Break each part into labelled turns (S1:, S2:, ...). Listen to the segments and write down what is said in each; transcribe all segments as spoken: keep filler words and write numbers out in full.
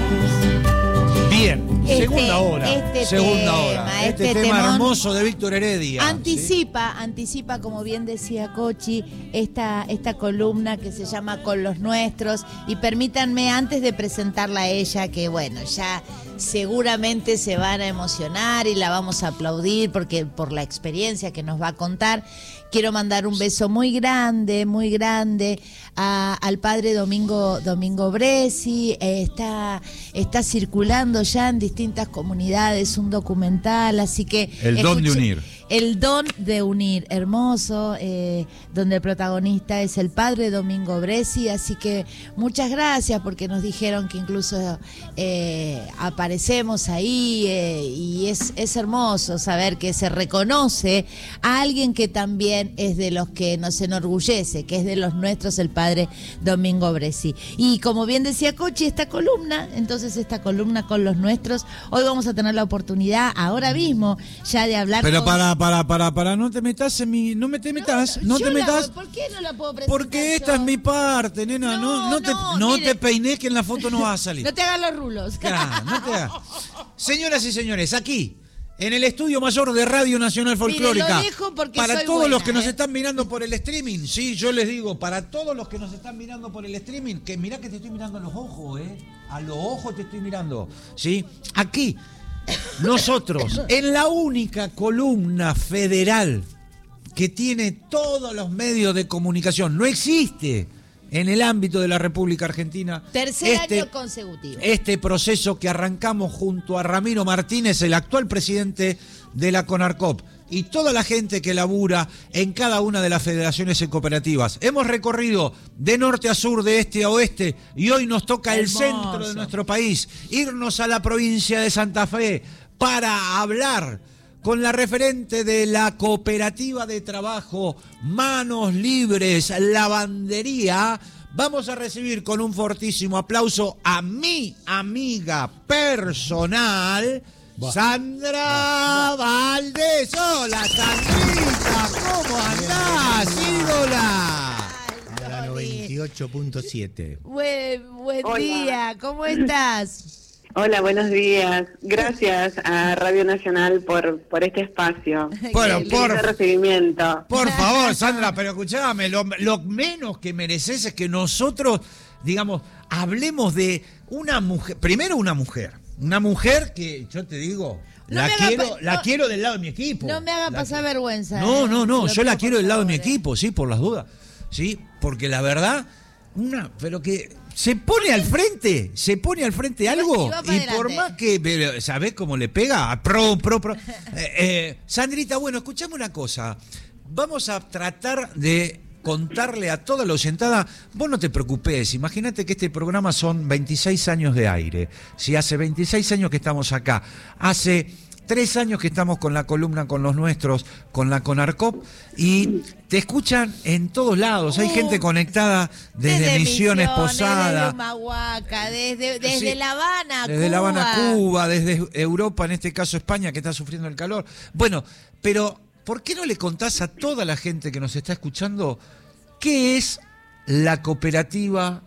S1: Bien,
S2: Este,
S1: segunda hora.
S2: este
S1: segunda
S2: tema,
S1: hora. Este,
S2: este
S1: tema
S2: temón
S1: hermoso de Víctor Heredia.
S2: Anticipa, ¿sí? anticipa, como bien decía Cochi, esta, esta columna que se llama Con los Nuestros. Y permítanme, antes de presentarla a ella, que bueno, ya seguramente se van a emocionar y la vamos a aplaudir porque por la experiencia que nos va a contar. Quiero mandar un beso muy grande, muy grande a, al padre Domingo, Domingo Bresi. Eh, está, está circulando ya en distintas comunidades un documental, así que...
S1: El
S2: escuche,
S1: don de unir.
S2: El don de unir, hermoso, eh, donde el protagonista es el padre Domingo Bresi, así que muchas gracias porque nos dijeron que incluso eh, aparecemos ahí eh, y es, es hermoso saber que se reconoce a alguien que también es de los que nos enorgullece, que es de los nuestros, el padre Domingo Bresi. Y como bien decía Cochi, esta columna, entonces esta columna con los nuestros, hoy vamos a tener la oportunidad ahora mismo ya de hablar
S1: Pero
S2: con...
S1: para, para, para, para, no te metas en mi... No me te metas, no, no te metas...
S2: La, ¿Por qué no la puedo presentar
S1: Porque esta
S2: yo?
S1: es mi parte, nena. No, no, no te, no te peines que en la foto no va a salir.
S2: No te hagas los rulos.
S1: Claro, no te hagas. Señoras y señores, aquí, en el estudio mayor de Radio Nacional Folclórica,
S2: Mire, lo dejo porque
S1: para
S2: soy
S1: todos
S2: buena,
S1: los que nos
S2: ¿eh?
S1: están mirando por el streaming, sí, yo les digo, para todos los que nos están mirando por el streaming, que mirá que te estoy mirando a los ojos, ¿eh? A los ojos te estoy mirando, ¿sí? Aquí, nosotros, en la única columna federal que tiene todos los medios de comunicación, no existe en el ámbito de la República Argentina.
S2: Tercer
S1: este,
S2: año consecutivo.
S1: Este proceso que arrancamos junto a Ramiro Martínez, el actual presidente de la CONARCOP, y toda la gente que labura en cada una de las federaciones y cooperativas. Hemos recorrido de norte a sur, de este a oeste, y hoy nos toca
S2: Hermoso.
S1: el centro de nuestro país, irnos a la provincia de Santa Fe para hablar con la referente de la cooperativa de trabajo Manos Libres Lavandería. Vamos a recibir con un fortísimo aplauso a mi amiga personal, bah, Sandra bah, bah. Valdés. Hola, Sandrita, ¿cómo andás, ídola?
S3: A la noventa y ocho punto siete.
S2: Buen, buen
S4: Hola.
S2: día, ¿cómo estás?
S4: Hola, buenos días. Gracias a Radio Nacional por, por este espacio.
S1: Bueno,
S4: el
S1: por,
S4: recibimiento.
S1: Por favor, Sandra, pero escuchame, lo, lo menos que mereces es que nosotros, digamos, hablemos de una mujer, primero una mujer, una mujer que yo te digo,
S2: No
S1: la
S2: me haga
S1: quiero,
S2: pa-
S1: la
S2: no-
S1: quiero del lado de mi equipo.
S2: No me haga
S1: La
S2: pasar
S1: que-
S2: vergüenza.
S1: No,
S2: ¿eh?
S1: no, no,
S2: Lo
S1: yo la
S2: pido
S1: quiero
S2: por
S1: del lado de mi
S2: favor, ¿eh?
S1: equipo, sí, por las dudas, sí, porque la verdad, una, pero que se pone al frente, se pone al frente algo
S2: y va para
S1: y por
S2: adelante.
S1: más que, pero, ¿sabés cómo le pega? Pro, pro, pro. Eh, eh, Sandrita, bueno, escuchame una cosa. Vamos a tratar de contarle a toda la oyentada, vos no te preocupes, imagínate que este programa son veintiséis años de aire. Si hace veintiséis años que estamos acá, hace tres años que estamos con la columna Con los Nuestros, con la CONARCOP, y te escuchan en todos lados. Hay
S2: Uh,
S1: gente conectada desde, Misiones, Posada.
S2: Desde Humahuaca, desde, desde
S1: Sí,
S2: La Habana,
S1: desde
S2: Cuba.
S1: La Habana, Cuba, desde Europa, en este caso España, que está sufriendo el calor. Bueno, pero ¿por qué no le contás a toda la gente que nos está escuchando qué es la cooperativa?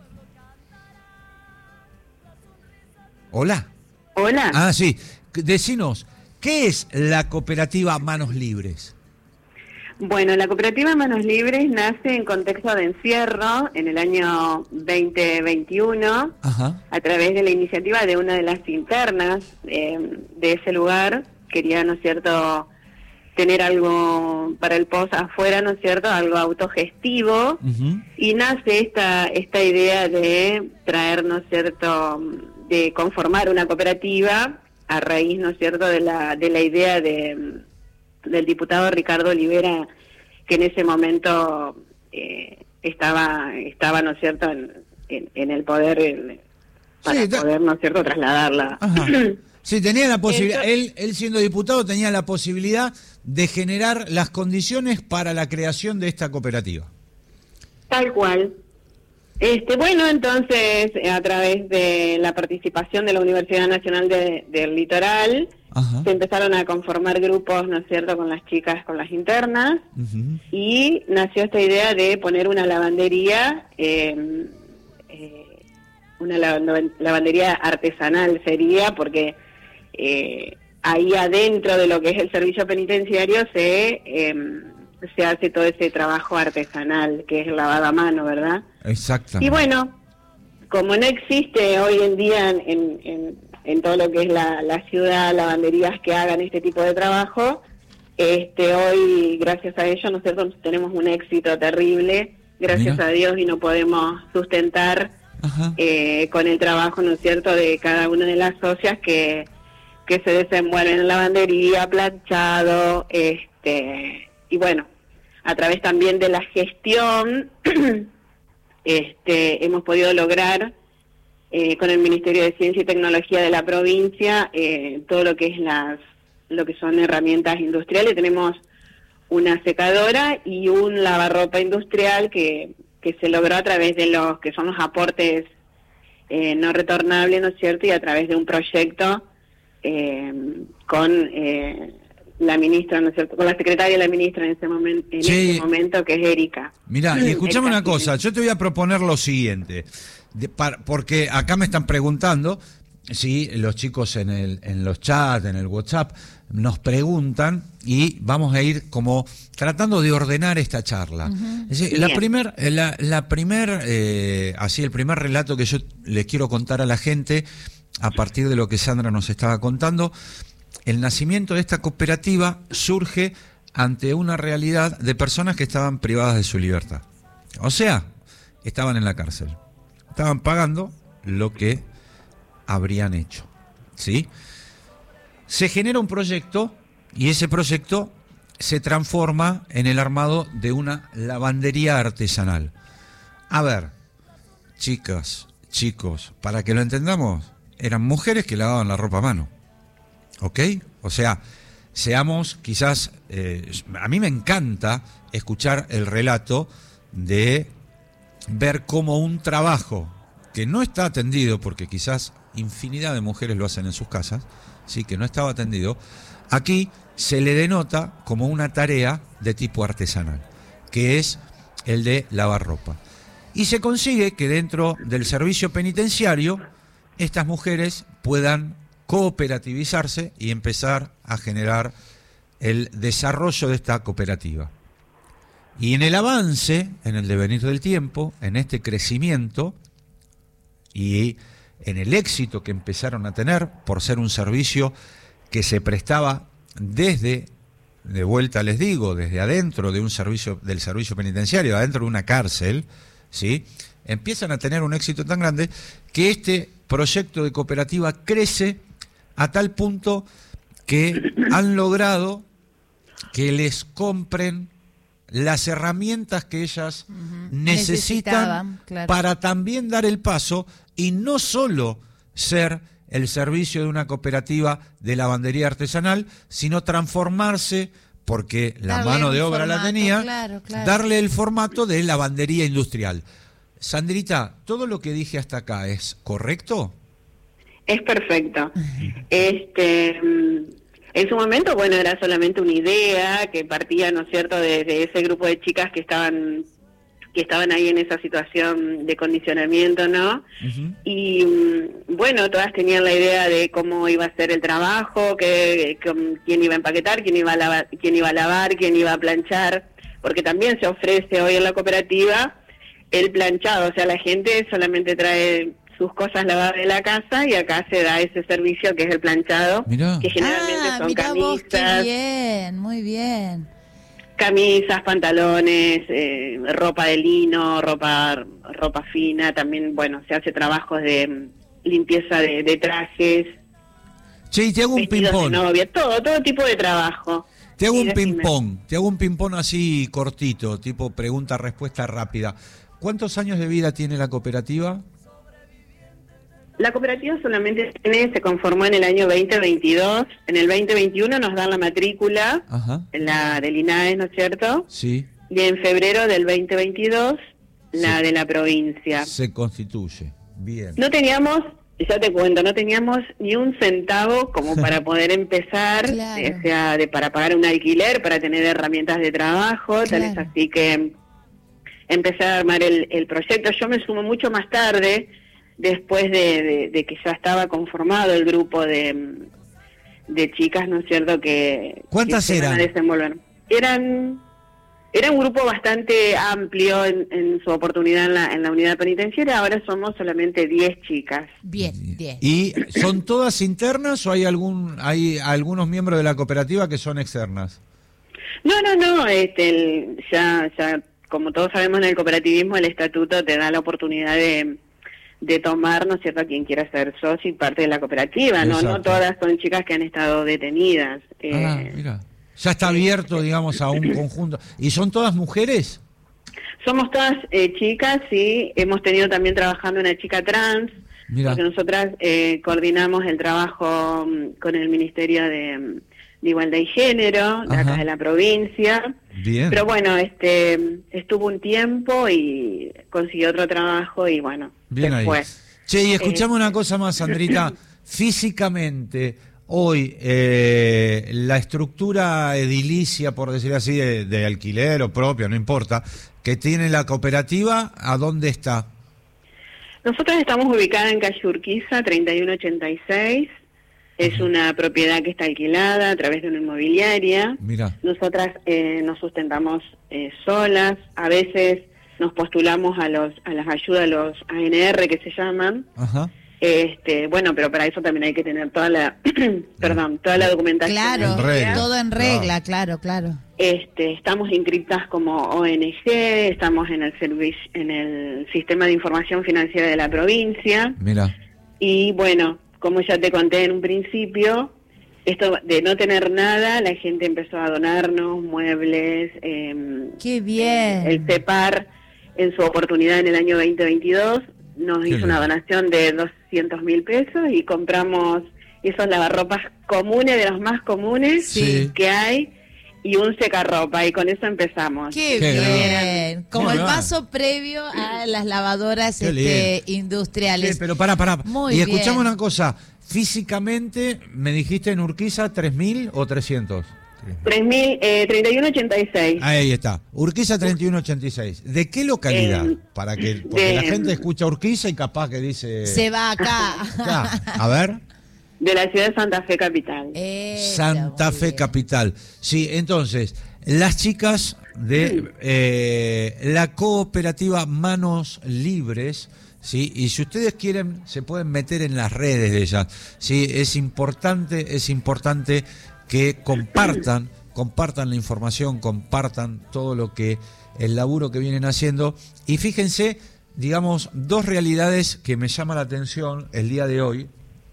S1: Hola.
S4: Hola.
S1: Ah, sí. Decinos, ¿qué es la cooperativa Manos Libres?
S4: Bueno, la cooperativa Manos Libres nace en contexto de encierro en el año veinte veintiuno,
S1: Ajá.
S4: a través de la iniciativa de una de las internas eh, de ese lugar. Quería, ¿no es cierto?, tener algo para el post afuera, ¿no es cierto?, algo autogestivo,
S1: Uh-huh.
S4: y nace esta esta idea de traer, ¿no es cierto?, de conformar una cooperativa a raíz, ¿no es cierto?, de la de la idea de del diputado Ricardo Olivera, que en ese momento eh, estaba estaba, ¿no es cierto?, en, en, en el poder, en, para
S1: Sí, da-
S4: poder, ¿no es cierto?, trasladarla.
S1: Ajá. Sí, tenía la posibilidad,
S4: Entonces-
S1: él, él siendo diputado tenía la posibilidad de generar las condiciones para la creación de esta cooperativa.
S4: Tal cual. Este, bueno, entonces, eh, a través de la participación de la Universidad Nacional de- del Litoral,
S1: Ajá.
S4: se empezaron a conformar grupos, ¿no es cierto?, con las chicas, con las internas,
S1: Uh-huh.
S4: y nació esta idea de poner una lavandería, eh, eh, una lavandería artesanal sería, porque eh, ahí adentro de lo que es el servicio penitenciario se eh, se hace todo ese trabajo artesanal, que es el lavado a mano, ¿verdad?
S1: Exactamente.
S4: Y bueno, como no existe hoy en día en, en, en todo lo que es la, la ciudad, lavanderías que hagan este tipo de trabajo, este hoy, gracias a ello, nosotros tenemos un éxito terrible, gracias Mira. a Dios, y nos podemos sustentar eh, con el trabajo, ¿no es cierto?, de cada una de las socias que, que se desenvuelven en lavandería, planchado, este y bueno, a través también de la gestión, este hemos podido lograr eh, con el Ministerio de Ciencia y Tecnología de la provincia eh, todo lo que es las lo que son herramientas industriales. Tenemos una secadora y un lavarropa industrial que, que se logró a través de los que son los aportes eh, no retornables, ¿no es cierto?, y a través de un proyecto eh, con eh, la ministra, ¿no es cierto?, con la secretaria de la ministra en ese momento, en sí. este momento, que es Erika.
S1: Mirá, y escuchame una cosa, yo te voy a proponer lo siguiente, de, para, porque acá me están preguntando, sí, los chicos en el en los chats, en el WhatsApp, nos preguntan y vamos a ir como tratando de ordenar esta charla. Uh-huh. Es decir, la primer, la, la primer, eh, así el primer relato que yo le quiero contar a la gente, a partir de lo que Sandra nos estaba contando, el nacimiento de esta cooperativa surge ante una realidad de personas que estaban privadas de su libertad. O sea, estaban en la cárcel, estaban pagando lo que habrían hecho, ¿sí? Se genera un proyecto y ese proyecto se transforma en el armado de una lavandería artesanal. A ver, chicas, chicos, para que lo entendamos, eran mujeres que lavaban la ropa a mano, ¿ok? O sea, seamos quizás, eh, a mí me encanta escuchar el relato de ver cómo un trabajo que no está atendido, porque quizás infinidad de mujeres lo hacen en sus casas, sí, que no estaba atendido, aquí se le denota como una tarea de tipo artesanal, que es el de lavar ropa. Y se consigue que dentro del servicio penitenciario estas mujeres puedan cooperativizarse y empezar a generar el desarrollo de esta cooperativa. Y en el avance, en el devenir del tiempo, en este crecimiento y en el éxito que empezaron a tener por ser un servicio que se prestaba desde, de vuelta les digo, desde adentro de un servicio, del servicio penitenciario, adentro de una cárcel, ¿sí?, empiezan a tener un éxito tan grande que este proyecto de cooperativa crece a tal punto que han logrado que les compren las herramientas que ellas uh-huh. necesitan claro. para también dar el paso y no solo ser el servicio de una cooperativa de lavandería artesanal, sino transformarse, porque la darle mano de obra formato, la tenía, claro, claro. darle el formato de lavandería industrial. Sandrita, ¿todo lo que dije hasta acá es correcto?
S4: Es perfecto. Este, en su momento, bueno, era solamente una idea que partía, ¿no es cierto?, de, de ese grupo de chicas que estaban que estaban ahí en esa situación de condicionamiento, ¿no? Uh-huh. Y bueno, todas tenían la idea de cómo iba a ser el trabajo, que, que quién iba a empaquetar, quién iba a lavar, quién iba a lavar, quién iba a planchar, porque también se ofrece hoy en la cooperativa el planchado, o sea, la gente solamente trae sus cosas lavadas de la casa y acá se da ese servicio que es el planchado, mirá. que generalmente ah, son mirá camisas. Vos,
S2: qué bien, muy bien.
S4: Camisas, pantalones, eh, ropa de lino, ropa ropa fina, también, bueno, se hace trabajos de limpieza de, de trajes.
S1: Sí, te hago un ping-pong.
S4: Novia, todo, todo tipo de trabajo.
S1: Te hago sí, un ping-pong, te hago un ping-pong así cortito, tipo pregunta-respuesta rápida. ¿Cuántos años de vida tiene la cooperativa?
S4: La cooperativa solamente tiene, se conformó en el año veinte veintidós. En el veinte veintiuno nos dan la matrícula, Ajá. la del I N A E, ¿no es cierto?
S1: Sí.
S4: Y en febrero del veinte veintidós, la sí. de la provincia.
S1: Se constituye. Bien.
S4: No teníamos, ya te cuento, no teníamos ni un centavo como para poder empezar, claro. o sea, de, para pagar un alquiler, para tener herramientas de trabajo, claro. tal es así que empecé a armar el, el proyecto. Yo me sumo mucho más tarde. después de, de, de que ya estaba conformado el grupo de, de chicas, ¿no es cierto? Que,
S1: ¿Cuántas
S4: que se
S1: eran?
S4: van a desenvolver. Eran... Era un grupo bastante amplio en, en su oportunidad en la, en la unidad penitenciaria, ahora somos solamente diez chicas.
S2: Bien, diez.
S1: ¿Y son todas internas o hay algún hay algunos miembros de la cooperativa que son externas?
S4: No, no, no, este, el, ya, ya, como todos sabemos en el cooperativismo, el estatuto te da la oportunidad de, de tomar, ¿no es cierto?, a quien quiera ser socio y parte de la cooperativa, ¿no? No todas son chicas que han estado detenidas. Eh,
S1: ah, mira. Ya está abierto, digamos, a un conjunto. ¿Y son todas mujeres?
S4: Somos todas eh, chicas, sí. Hemos tenido también trabajando una chica trans,
S1: Mira.
S4: porque nosotras eh, coordinamos el trabajo um, con el Ministerio de, de Igualdad y Género, de acá de la provincia.
S1: Bien.
S4: Pero bueno, este estuvo un tiempo y consiguió otro trabajo y bueno,
S1: Bien
S4: se
S1: ahí.
S4: fue.
S1: Che, y escuchame
S4: Eh,
S1: una cosa más, Sandrita. Físicamente... Hoy, eh, la estructura edilicia, por decir así, de, de alquiler o propia, no importa, que tiene la cooperativa, ¿a dónde está?
S4: Nosotros estamos ubicadas en calle Urquiza, treinta y uno ochenta y seis. Es una propiedad que está alquilada a través de una inmobiliaria.
S1: Mira.
S4: Nosotras eh, nos sustentamos eh, solas, a veces nos postulamos a los a las ayudas, a los A N R que se llaman.
S1: Ajá.
S4: Este, bueno, pero para eso también hay que tener toda la, perdón, toda la documentación.
S2: Claro,
S1: En regla.
S2: todo en regla, claro, claro.
S4: Este, estamos inscritas como O N G, estamos en el servicio, en el sistema de información financiera de la provincia.
S1: Mira.
S4: Y bueno, como ya te conté en un principio, esto de no tener nada, la gente empezó a donarnos muebles. Eh,
S2: Qué bien.
S4: El CEPAR, en su oportunidad en el año veinte veintidós, nos
S1: Qué
S4: hizo
S1: bien.
S4: una donación de doscientos mil pesos y compramos esos lavarropas comunes, de los más comunes
S1: Sí.
S4: que hay, y un secarropa, y con eso empezamos.
S2: Qué,
S1: Qué
S2: bien. Como
S1: Muy
S2: el
S1: bien.
S2: paso previo a las lavadoras
S1: Qué
S2: este,
S1: lindo.
S2: industriales.
S1: Sí, pero pará, pará.
S2: Muy
S1: y escuchame
S2: bien.
S1: una cosa. Físicamente, me dijiste en Urquiza, ¿tres mil o trescientos?
S4: tres mil, eh, treinta y uno ochenta y seis.
S1: Ahí está. Urquiza treinta y uno ochenta y seis. ¿De qué localidad?
S4: Eh,
S1: Para que, porque
S4: de-
S1: la gente escucha Urquiza y capaz que dice...
S2: Se va acá.
S1: Ya, a ver.
S4: De la ciudad de Santa Fe Capital.
S2: Eso,
S1: Santa
S2: muy
S1: Fe
S2: bien.
S1: Capital. Sí, entonces, las chicas de eh, la cooperativa Manos Libres, ¿sí? Y si ustedes quieren, se pueden meter en las redes de ellas. Sí, es importante, es importante que compartan, compartan la información, compartan todo lo que, el laburo que vienen haciendo. Y fíjense, digamos, dos realidades que me llaman la atención el día de hoy.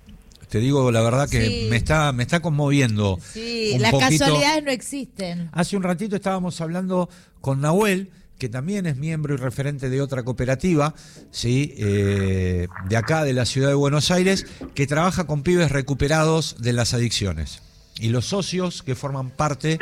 S1: Te digo la verdad que
S2: Sí.
S1: me está me está conmoviendo.
S2: Sí,
S1: un
S2: las
S1: poquito.
S2: casualidades no existen.
S1: Hace un ratito estábamos hablando con Nahuel, que también es miembro y referente de otra cooperativa, sí, eh, de acá, de la ciudad de Buenos Aires, que trabaja con pibes recuperados de las adicciones. Y los socios que forman parte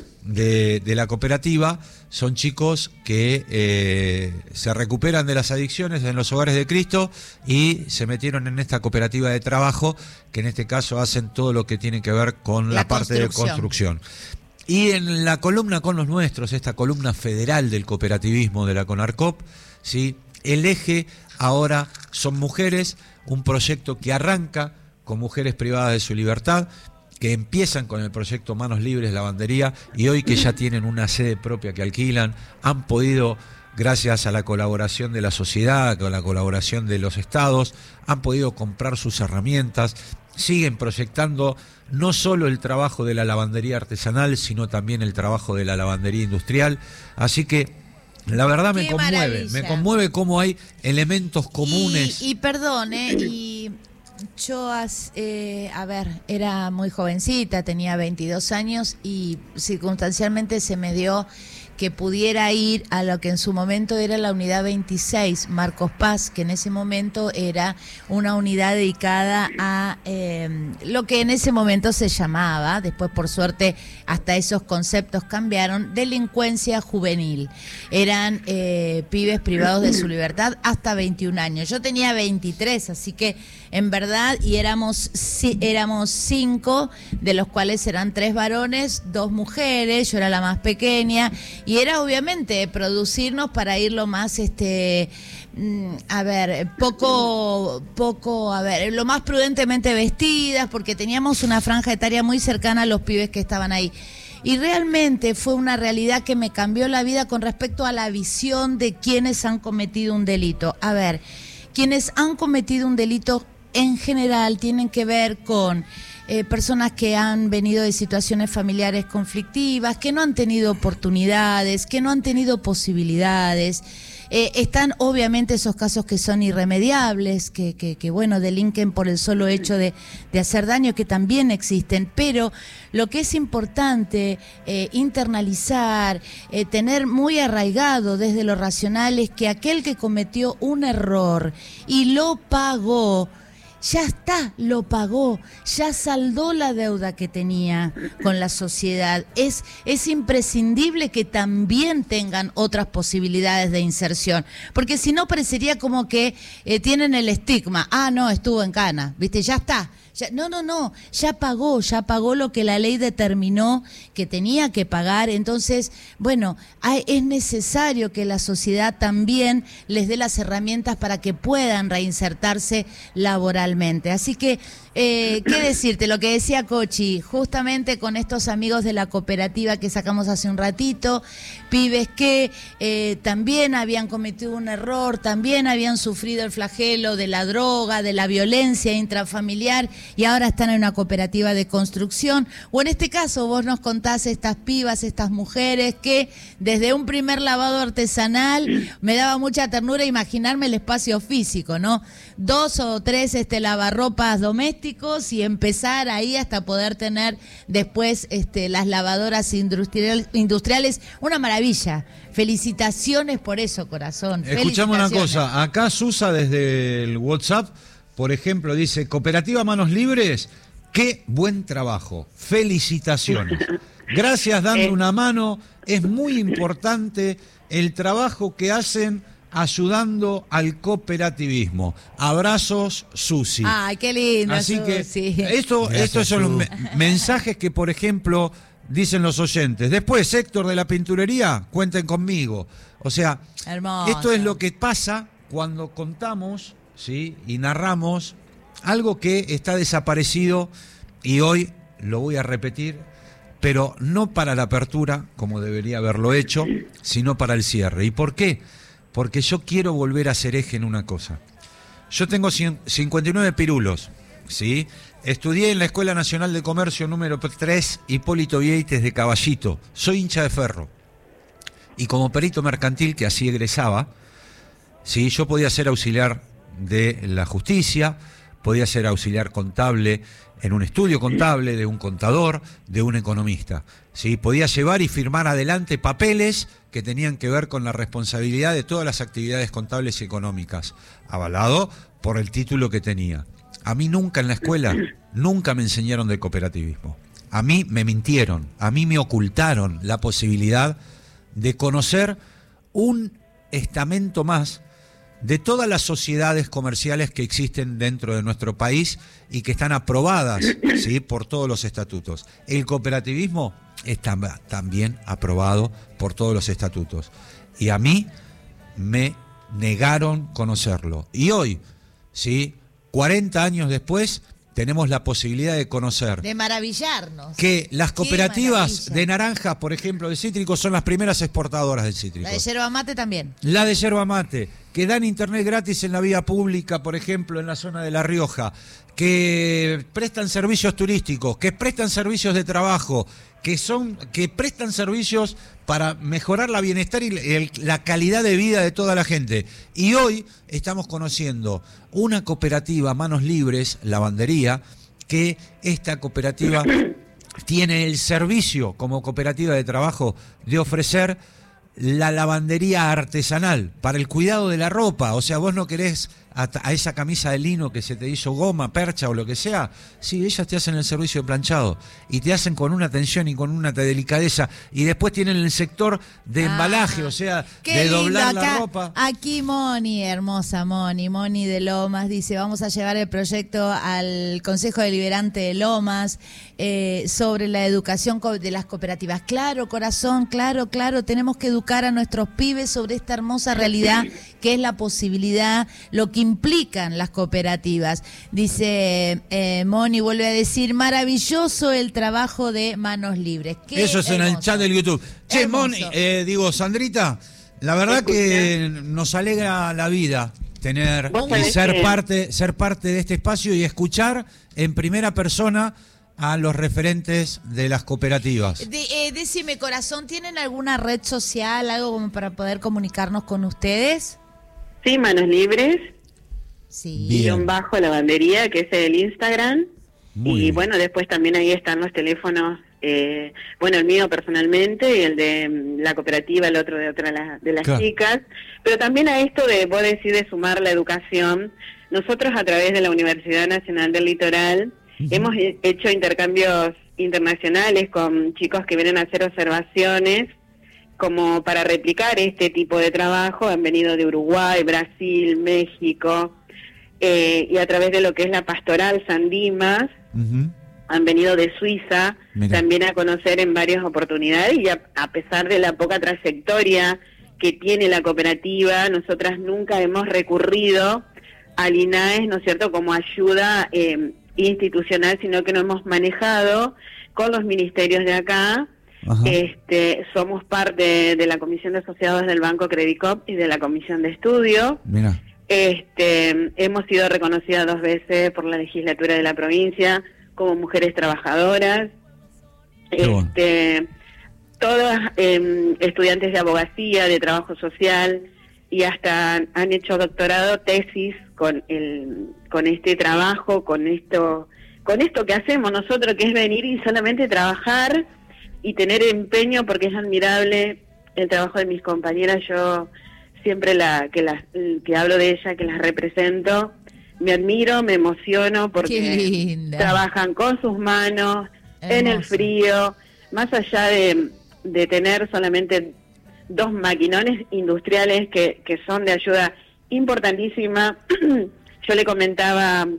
S1: de, de la cooperativa son chicos que eh, se recuperan de las adicciones en los hogares de Cristo y se metieron en esta cooperativa de trabajo, que en este caso hacen todo lo que tiene que ver con la,
S2: La
S1: parte de construcción. Y en la columna Con los Nuestros, esta columna federal del cooperativismo de la CONARCOP, ¿sí? El eje ahora son mujeres, un proyecto que arranca con mujeres privadas de su libertad, que empiezan con el proyecto Manos Libres Lavandería y hoy que ya tienen una sede propia que alquilan, han podido, gracias a la colaboración de la sociedad, con la colaboración de los estados, han podido comprar sus herramientas, siguen proyectando no solo el trabajo de la lavandería artesanal, sino también el trabajo de la lavandería industrial. Así que la verdad me
S2: Qué
S1: conmueve,
S2: maravilla.
S1: me conmueve cómo hay elementos comunes.
S2: Y, y perdón, ¿eh? Y yo, as- eh, a ver, era muy jovencita, tenía veintidós años y circunstancialmente se me dio que pudiera ir a lo que en su momento era la unidad veintiséis, Marcos Paz, que en ese momento era una unidad dedicada a eh, lo que en ese momento se llamaba, después por suerte hasta esos conceptos cambiaron, delincuencia juvenil. Eran eh, pibes privados de su libertad hasta veintiún años. Yo tenía veintitrés, así que en verdad, y éramos, ci- éramos cinco, de los cuales eran tres varones, dos mujeres, yo era la más pequeña, y era obviamente producirnos para ir lo más, este, a ver, poco, poco, a ver, lo más prudentemente vestidas, porque teníamos una franja etaria muy cercana a los pibes que estaban ahí. Y realmente fue una realidad que me cambió la vida con respecto a la visión de quienes han cometido un delito. A ver, quienes han cometido un delito en general tienen que ver con eh, personas que han venido de situaciones familiares conflictivas, que no han tenido oportunidades, que no han tenido posibilidades. Eh, están obviamente esos casos que son irremediables, que, que, que bueno, delinquen por el solo hecho de, de hacer daño, que también existen, pero lo que es importante eh, internalizar, eh, tener muy arraigado desde lo racional es que aquel que cometió un error y lo pagó, ya está, lo pagó, ya saldó la deuda que tenía con la sociedad. Es, es imprescindible que también tengan otras posibilidades de inserción, porque si no parecería como que eh, tienen el estigma, ah, no, estuvo en cana, ¿viste? Ya está. Ya, no, no, no, ya pagó, ya pagó lo que la ley determinó que tenía que pagar. Entonces, bueno, hay, es necesario que la sociedad también les dé las herramientas para que puedan reinsertarse laboralmente. Así que, eh, ¿qué decirte? Lo que decía Cochi, justamente con estos amigos de la cooperativa que sacamos hace un ratito, pibes que eh, también habían cometido un error, también habían sufrido el flagelo de la droga, de la violencia intrafamiliar, y ahora están en una cooperativa de construcción. O en este caso vos nos contás estas pibas, estas mujeres que desde un primer lavado artesanal me daba mucha ternura imaginarme el espacio físico, ¿no? Dos o tres este lavarropas domésticos y empezar ahí hasta poder tener después este las lavadoras industrial, industriales. Una maravilla. Felicitaciones por eso, corazón.
S1: Escuchame una cosa, acá Susa desde el WhatsApp, por ejemplo, dice, Cooperativa Manos Libres, qué buen trabajo, felicitaciones. Gracias, dando una mano, es muy importante el trabajo que hacen ayudando al cooperativismo. Abrazos, Susi.
S2: Ay, qué lindo.
S1: Así
S2: Susi.
S1: que esto, estos son los me mensajes que, por ejemplo, dicen los oyentes. Después, Héctor de la pinturería, cuenten conmigo. O sea,
S2: hermoso.
S1: Esto es lo que pasa cuando contamos, ¿sí?, y narramos algo que está desaparecido, y hoy lo voy a repetir, pero no para la apertura, como debería haberlo hecho, sino para el cierre. ¿Y por qué? Porque yo quiero volver a ser eje en una cosa. Yo tengo cincuenta y nueve pirulos, ¿sí? Estudié en la Escuela Nacional de Comercio número tres, Hipólito Vieites de Caballito. Soy hincha de Ferro. Y como perito mercantil, que así egresaba, ¿sí?, yo podía ser auxiliar de la justicia, podía ser auxiliar contable en un estudio contable, de un contador, de un economista, ¿sí? Podía llevar y firmar adelante papeles que tenían que ver con la responsabilidad de todas las actividades contables y económicas, avalado por el título que tenía. A mí nunca en la escuela, nunca me enseñaron de cooperativismo. A mí me mintieron, a mí me ocultaron la posibilidad de conocer un estamento más de todas las sociedades comerciales que existen dentro de nuestro país y que están aprobadas, ¿sí?, por todos los estatutos. El cooperativismo está también aprobado por todos los estatutos. Y a mí me negaron conocerlo. Y hoy, ¿sí?, cuarenta años después, tenemos la posibilidad de conocer.
S2: De maravillarnos.
S1: Que las cooperativas de naranjas, por ejemplo, de cítricos, son las primeras exportadoras del cítrico.
S2: La de yerba mate también.
S1: La de yerba mate, que dan internet gratis en la vía pública, por ejemplo, en la zona de La Rioja, que prestan servicios turísticos, que prestan servicios de trabajo, que son, que prestan servicios para mejorar la bienestar y el, la calidad de vida de toda la gente. Y hoy estamos conociendo una cooperativa, Manos Libres, Lavandería, que esta cooperativa tiene el servicio como cooperativa de trabajo de ofrecer la lavandería artesanal para el cuidado de la ropa. O sea, vos no querés a, a esa camisa de lino que se te hizo goma, percha o lo que sea. Sí, ellas te hacen el servicio de planchado y te hacen con una atención y con una delicadeza. Y después tienen el sector de ah, embalaje, o sea, de lindo, doblar acá, la ropa.
S2: Aquí Moni, hermosa Moni, Moni de Lomas, dice, vamos a llevar el proyecto al Consejo Deliberante de Lomas. eh, sobre la educación de las cooperativas. Claro, corazón, claro, claro, tenemos que educar a nuestros pibes sobre esta hermosa realidad que es la posibilidad, lo que implican las cooperativas. Dice eh, Moni, vuelve a decir, maravilloso el trabajo de Manos Libres. Qué
S1: Eso es
S2: hermoso.
S1: en el chat del YouTube. Che,
S2: Hermoso.
S1: Moni, eh, digo, Sandrita, la verdad que nos alegra la vida tener
S4: Vos
S1: y
S4: sabés
S1: ser
S4: que-
S1: parte, ser parte de este espacio y escuchar en primera persona a los referentes de las cooperativas.
S2: De, eh, decime, corazón, ¿tienen alguna red social, algo como para poder comunicarnos con ustedes?
S4: Sí, Manos Libres,
S2: Sí.
S1: Bien.
S4: guión bajo lavandería, que es el Instagram.
S1: Muy
S4: y
S1: bien.
S4: bueno, después también ahí están los teléfonos, eh, bueno, el mío personalmente y el de mm, la cooperativa, el otro de otra de, la- de las
S1: Claro.
S4: chicas. Pero también a esto de, vos decís, de sumar la educación, nosotros a través de la Universidad Nacional del Litoral
S1: Ujú.
S4: hemos he- hecho intercambios internacionales con chicos que vienen a hacer observaciones como para replicar este tipo de trabajo. Han venido de Uruguay, Brasil, México, eh, y a través de lo que es la Pastoral San Dimas,
S1: Ujú.
S4: han venido de Suiza
S1: Mira.
S4: también a conocer en varias oportunidades, y a, a pesar de la poca trayectoria que tiene la cooperativa, nosotras nunca hemos recurrido al I N A E S, ¿no es cierto?, como ayuda eh, institucional, sino que nos hemos manejado con los ministerios de acá.
S1: Ajá.
S4: Este, somos parte de la Comisión de Asociados del Banco Credicop y de la Comisión de Estudio.
S1: Mira.
S4: Este, hemos sido reconocidas dos veces por la legislatura de la provincia como mujeres trabajadoras.
S1: Qué bueno.
S4: Este, todas eh, estudiantes de abogacía, de trabajo social, y hasta han hecho doctorado, tesis con el, con este trabajo, con esto, con esto que hacemos nosotros, que es venir y solamente trabajar y tener empeño, porque es admirable el trabajo de mis compañeras. Yo siempre la que las que hablo de ella, que las represento, me admiro, me emociono
S2: Qué
S4: porque
S2: linda.
S4: trabajan con sus manos, en el
S2: Hermoso.
S4: frío, más allá de, de tener solamente dos maquinones industriales que, que son de ayuda importantísima. Yo le comentaba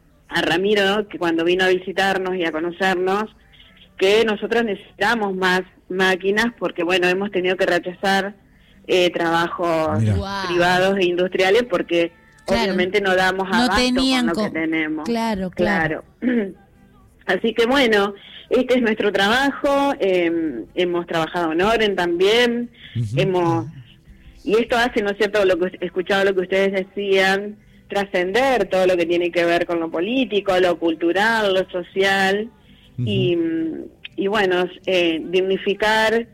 S4: a Ramiro, que cuando vino a visitarnos y a conocernos, que nosotros necesitamos más máquinas porque, bueno, hemos tenido que rechazar eh, trabajos
S1: Mira.
S2: Wow.
S4: privados e industriales porque
S2: Claro.
S4: obviamente no damos
S2: No
S4: abasto
S2: tenían
S4: con lo
S2: co-
S4: que tenemos.
S2: Claro, claro.
S4: Claro. Así que bueno, este es nuestro trabajo. eh, hemos trabajado en Oren también.
S1: Ujú.
S4: Hemos y esto hace, ¿no es cierto?, lo que escuchado lo que ustedes decían, trascender todo lo que tiene que ver con lo político, lo cultural, lo social.
S1: Ujú.
S4: y, y bueno, eh, dignificar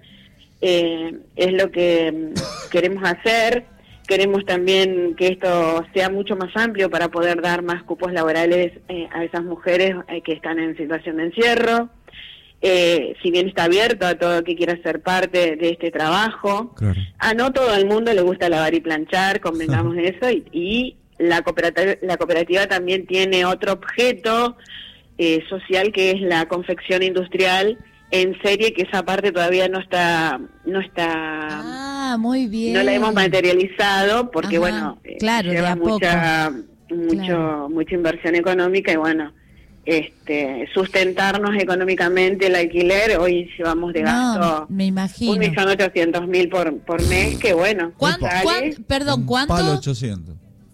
S4: eh, es lo que mm, queremos hacer. Queremos también que esto sea mucho más amplio para poder dar más cupos laborales eh, a esas mujeres eh, que están en situación de encierro. Eh, si bien está abierto a todo el que quiera ser parte de este trabajo.
S1: Claro.
S4: A no todo el mundo le gusta lavar y planchar, convengamos de eso, y, y la cooperativa, la cooperativa también tiene otro objeto eh, social, que es la confección industrial en serie, que esa parte todavía no está no está
S2: Ah, muy bien.
S4: no la hemos materializado porque
S2: Ajá,
S4: bueno, eh,
S2: claro, de
S4: lleva
S2: a poco.
S4: mucha mucho
S2: Claro.
S4: mucha inversión económica, y bueno, este sustentarnos económicamente el alquiler, hoy llevamos de
S2: No,
S4: gasto
S2: me imagino.
S4: un millón ochocientos mil por por mes, que bueno,
S2: ¿Cuánto,
S4: sale.
S2: cuán- perdón,
S1: Un
S2: ¿cuánto?
S1: Palo ochocientos.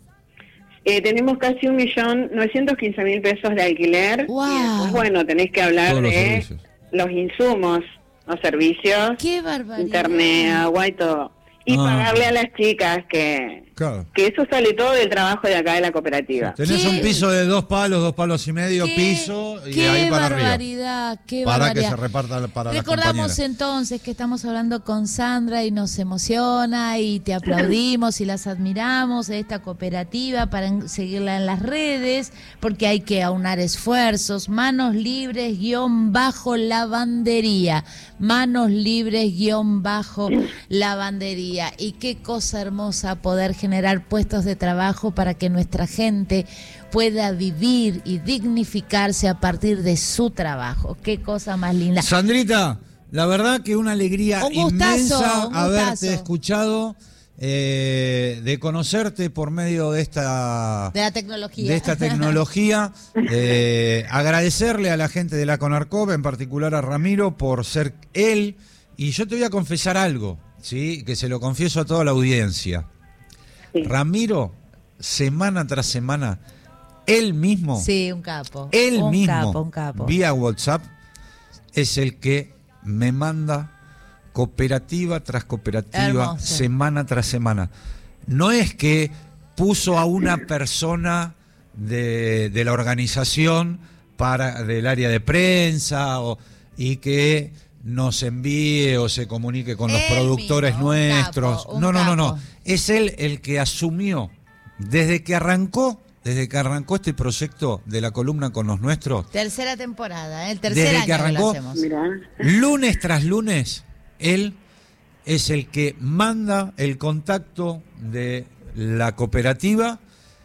S4: Eh, tenemos casi un millón novecientos quince mil pesos de alquiler.
S2: Wow.
S4: Y después, bueno, tenés que hablar
S1: Todos los
S4: de
S1: servicios.
S4: los insumos, los servicios,
S2: ¡Qué barbaridad!
S4: internet, agua y todo. Y
S1: Ah.
S4: pagarle a las chicas, que
S1: Claro.
S4: que eso sale todo del trabajo de acá de la cooperativa.
S1: Tenés
S2: ¿Qué?
S1: un piso de dos palos, dos palos y medio,
S2: Qué-
S1: piso, y
S2: qué
S1: ahí para arriba.
S2: barbaridad, qué
S1: Para que
S2: barbaridad.
S1: se reparta para las
S2: Recordamos
S1: compañeras.
S2: entonces que estamos hablando con Sandra y nos emociona y te aplaudimos y las admiramos, esta cooperativa, para en- seguirla en las redes, porque hay que aunar esfuerzos. Manos Libres guión bajo lavandería. Manos Libres guión bajo lavandería. Y qué cosa hermosa poder generar puestos de trabajo para que nuestra gente pueda vivir y dignificarse a partir de su trabajo. Qué cosa más linda.
S1: Sandrita, la verdad que una alegría
S2: Un gustazo,
S1: inmensa
S2: un
S1: haberte
S2: gustazo.
S1: escuchado eh, de conocerte por medio de esta,
S2: de la tecnología.
S1: de esta tecnología. eh, agradecerle a la gente de la CONARCOP, en particular a Ramiro, por ser él. Y yo te voy a confesar algo, ¿sí? Que se lo confieso a toda la audiencia.
S4: Sí.
S1: Ramiro, semana tras semana, él mismo,
S2: Sí, un capo.
S1: él
S2: un
S1: mismo,
S2: capo, un capo.
S1: vía WhatsApp, es el que me manda cooperativa tras cooperativa,
S2: Hermoso.
S1: semana tras semana. No es que puso a una persona de, de la organización para del área de prensa o, y que nos envíe o se comunique con los
S2: Él
S1: productores
S2: mismo, un
S1: nuestros.
S2: capo, un
S1: no, no, no, no.
S2: capo.
S1: Es él el que asumió desde que arrancó, desde que arrancó este proyecto de la columna con los nuestros.
S2: Tercera temporada, ¿eh? el tercer
S1: Desde
S2: año
S1: que arrancó,
S2: lo hacemos.
S4: Mirá.
S1: Lunes tras lunes, él es el que manda el contacto de la cooperativa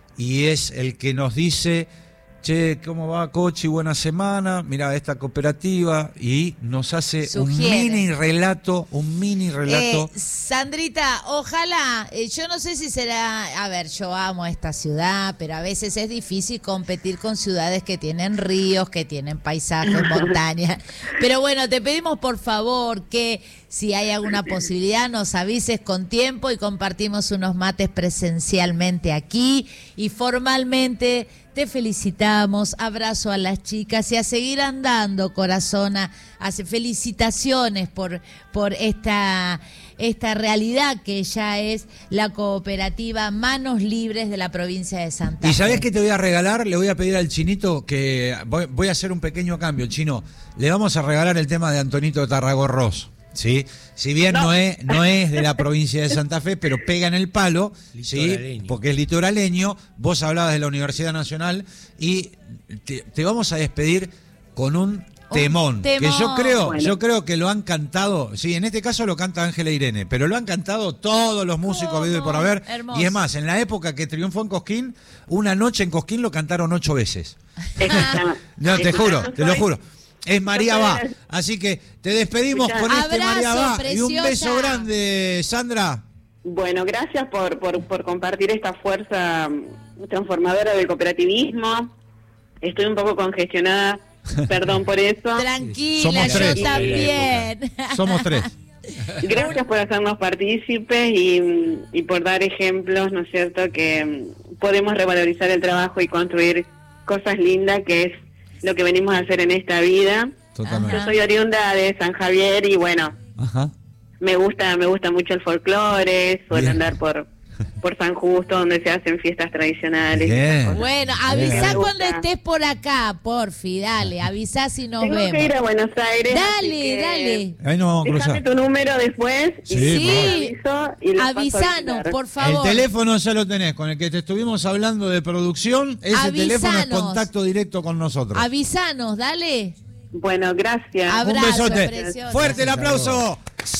S1: y es el que nos dice, che, ¿cómo va, Cochi? Buena semana, mira esta cooperativa, y nos hace
S2: Sugiere.
S1: un mini relato, un mini relato.
S2: Eh, Sandrita, ojalá, eh, yo no sé si será, a ver, yo amo esta ciudad, pero a veces es difícil competir con ciudades que tienen ríos, que tienen paisajes, montañas. Pero bueno, te pedimos por favor que si hay alguna posibilidad nos avises con tiempo y compartimos unos mates presencialmente aquí y formalmente. Te felicitamos, abrazo a las chicas y a seguir andando, corazona. Hace felicitaciones por, por esta, esta realidad que ya es la cooperativa Manos Libres de la provincia de Santa Fe.
S1: ¿Y sabés qué te voy a regalar? Le voy a pedir al Chinito que voy, voy a hacer un pequeño cambio, Chino. Le vamos a regalar el tema de Antonito Tarragorros, ¿sí? Si bien no. no es no es de la provincia de Santa Fe, pero pega en el palo, ¿sí? Porque es litoraleño. Vos hablabas de la Universidad Nacional y te, te vamos a despedir con un temón,
S2: un temón.
S1: que yo creo,
S4: Bueno.
S1: yo creo que lo han cantado, sí, en este caso lo canta Ángela Irene, pero lo han cantado todos los músicos
S2: ¿Cómo?
S1: habidos y por haber.
S2: Hermoso.
S1: Y es más, en la época que triunfó en Cosquín, una noche en Cosquín lo cantaron ocho veces.
S4: Escuchá,
S1: No, te
S4: escuchá,
S1: juro,
S4: no
S1: te lo
S4: soy-
S1: juro. Es María
S4: no
S1: Va.
S4: soy-
S1: Así que te despedimos
S4: Escuchá.
S1: con este
S2: Abrazo,
S1: María Va. Y un
S2: preciosa.
S1: beso grande, Sandra.
S4: Bueno, gracias por, por, por compartir esta fuerza mm, transformadora del cooperativismo. Estoy un poco congestionada, perdón por eso.
S2: Tranquila,
S1: Somos
S2: yo
S1: tres.
S2: también.
S1: Somos tres.
S4: Gracias por hacernos partícipes y, y por dar ejemplos, ¿no es cierto?, que mm, podemos revalorizar el trabajo y construir cosas lindas, que es lo que venimos a hacer en esta vida.
S1: Totalmente.
S4: Yo soy oriunda de San Javier y bueno,
S1: Ajá.
S4: me gusta me gusta mucho el folclore, suelo
S1: Bien.
S4: andar por por San Justo, donde se hacen fiestas tradicionales.
S1: Bien.
S4: esas cosas.
S2: Bueno,
S1: Bien.
S2: avisá
S4: Me
S2: cuando
S4: gusta.
S2: estés por acá, porfi, dale, avisá si nos
S4: Tengo que ir
S2: vemos.
S4: a Buenos Aires. así
S2: Dale,
S4: que
S2: dale.
S1: Ahí nos vamos a
S4: Déjame
S1: cruzar.
S4: tu número después
S1: Sí,
S4: y
S2: Sí,
S4: aviso y los paso a
S2: avisanos,
S4: visitar.
S2: por
S1: El
S2: favor.
S1: teléfono ya lo tenés, con el que te estuvimos hablando de producción. Ese teléfono es
S2: Avisanos.
S1: contacto directo con nosotros.
S2: Avisanos, dale.
S4: Bueno, gracias.
S2: Ab-
S1: Un
S2: Abrazo,
S1: besote.
S2: preciosa.
S1: Fuerte el aplauso.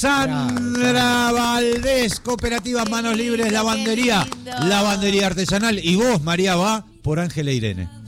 S1: Sandra Valdés, Cooperativa
S2: Qué
S1: Manos
S2: lindo,
S1: Libres,
S2: qué
S1: lavandería.
S2: lindo.
S1: Lavandería artesanal. Y vos, María Va, por Ángela Irene.